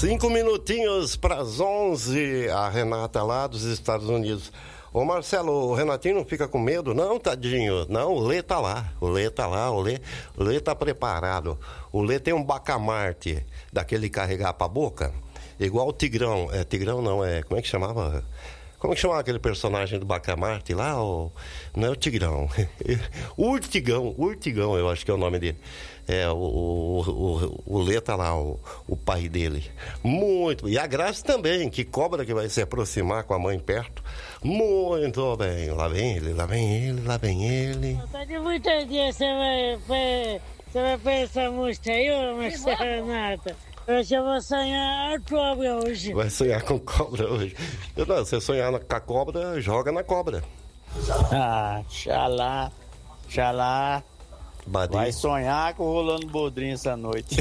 5 minutinhos para as 11, a Renata lá dos Estados Unidos. Ô Marcelo, o Renatinho não fica com medo? Não, tadinho. Não, o Lê tá lá. O Lê tá preparado. O Lê tem um bacamarte, daquele carregar pra boca, igual o Tigrão. Tigrão não, como é que chamava? Como é que chamava aquele personagem do bacamarte lá? Não é o Tigrão. Urtigão, eu acho que é o nome dele. O Lê tá lá, o pai dele. Muito. E a Graça também, que cobra que vai se aproximar com a mãe perto. Muito bem. Lá vem ele. Tá de muita dia você vai pôr essa música aí, ô Marcelo Renata? Hoje eu vou sonhar com cobra hoje. Vai sonhar com cobra hoje? Não, você sonhar com a cobra, joga na cobra. Xalá. Badia. Vai sonhar com o Rolando Bodrinho essa noite.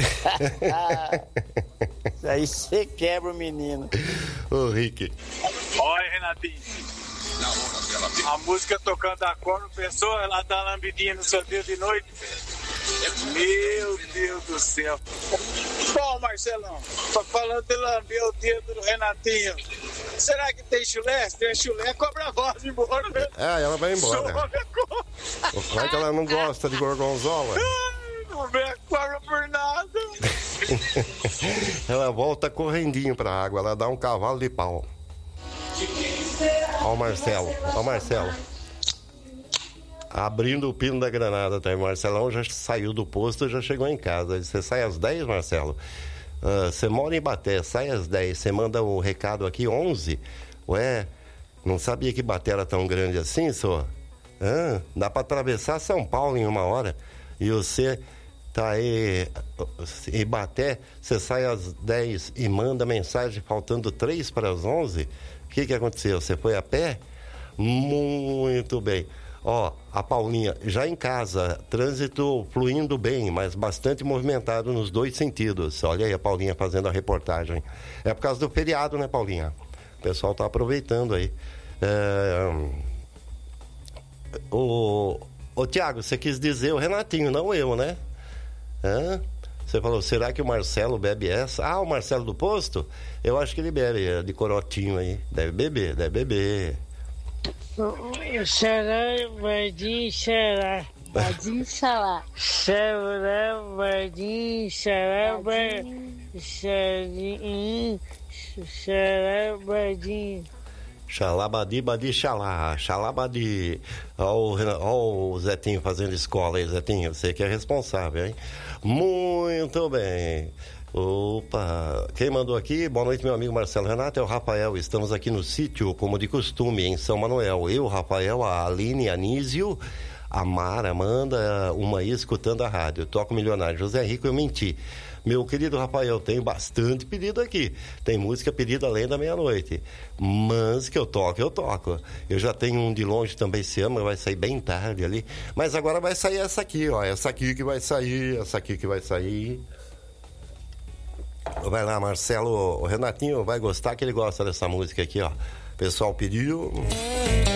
Isso aí você quebra o menino. Ô, Rick. Olha, Renatinho. A música tocando a cor, pessoa, ela dá lambidinha no seu dedo de noite. Meu Deus do céu. Bom, Marcelão, tô falando de lamber o dedo do Renatinho. Será que tem chulé? Se tem chulé, cobra a voz embora, né? Ela vai embora. Vai que ela não gosta de gorgonzola. Não vê a cobra por nada. Ela volta correndinho pra água, ela dá um cavalo de pau. Ó o Marcelo. Abrindo o pino da granada, tá? O Marcelão já saiu do posto e já chegou em casa. Você sai às 10, Marcelo? Você mora em Ibaté, sai às 10. Você manda um recado aqui, 11. Ué, não sabia que Ibaté era tão grande assim, só? Dá pra atravessar São Paulo em 1 hora. E você tá aí em Ibaté, você sai às 10 e manda mensagem faltando 3 para as 11. O que aconteceu? Você foi a pé? Muito bem. Ó, a Paulinha, já em casa, trânsito fluindo bem, mas bastante movimentado nos 2 sentidos. Olha aí a Paulinha fazendo a reportagem. É por causa do feriado, né, Paulinha? O pessoal tá aproveitando aí. Ô, Tiago, você quis dizer o Renatinho, não eu, né? Você falou, será que o Marcelo bebe essa? O Marcelo do posto? Eu acho que ele bebe, de corotinho aí. Deve beber. Xará, Badinho, xará. Badinho, xalá. Xará, Badinho, xará, xará, Badinho. Xalabadi, badi, xalá. Xalabadi. Ó o Zetinho fazendo escola aí, Zetinho. Você que é responsável, hein? Muito bem. Opa, quem mandou aqui? Boa noite, meu amigo Marcelo Renato, é o Rafael. Estamos aqui no sítio, como de costume, em São Manuel. Eu, Rafael, a Aline, a Anísio, a Mara, manda uma aí escutando a rádio. Toco Milionário. José Rico, eu menti. Meu querido Rafael, tem bastante pedido aqui. Tem música pedida além da meia-noite. Mas que eu toco. Eu já tenho um de longe também, se ama, vai sair bem tarde ali. Mas agora vai sair essa aqui, ó. Essa aqui que vai sair. Vai lá, Marcelo. O Renatinho vai gostar, que ele gosta dessa música aqui, ó. O pessoal pediu.